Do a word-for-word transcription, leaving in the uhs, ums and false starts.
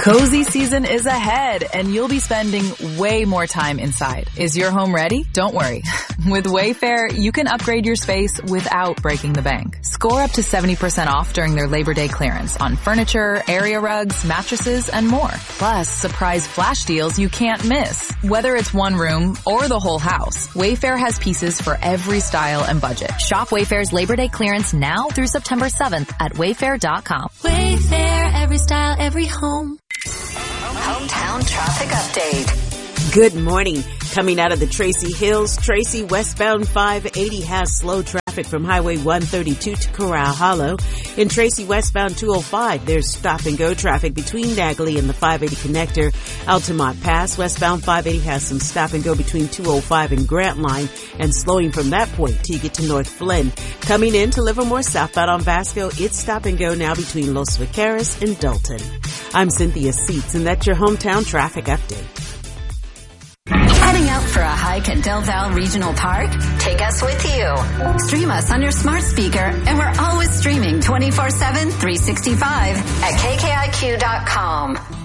Cozy season is ahead, and you'll be spending way more time inside. Is your home ready? Don't worry. With Wayfair, you can upgrade your space without breaking the bank. Score up to seventy percent off during their Labor Day clearance on furniture, area rugs, mattresses, and more. Plus, surprise flash deals you can't miss. Whether it's one room or the whole house, Wayfair has pieces for every style and budget. Shop Wayfair's Labor Day clearance now through September seventh at wayfair dot com. Wayfair, every style, every home. Hometown traffic update. Good morning. Coming out of the Tracy Hills, Tracy westbound five eighty has slow traffic from Highway one thirty-two to Corral Hollow. In Tracy westbound two oh five, there's stop and go traffic between Dagley and the five eighty connector. Altamont Pass, westbound five eighty has some stop and go between two oh five and Grant Line and slowing from that point till you get to North Flynn. Coming in to Livermore southbound on Vasco, it's stop and go now between Los Vaqueros and Dalton. I'm Cynthia Seats, and that's your hometown traffic update. Heading out for a hike at Del Val Regional Park? Take us with you. Stream us on your smart speaker, and we're always streaming twenty-four seven, three sixty-five at K K I Q dot com.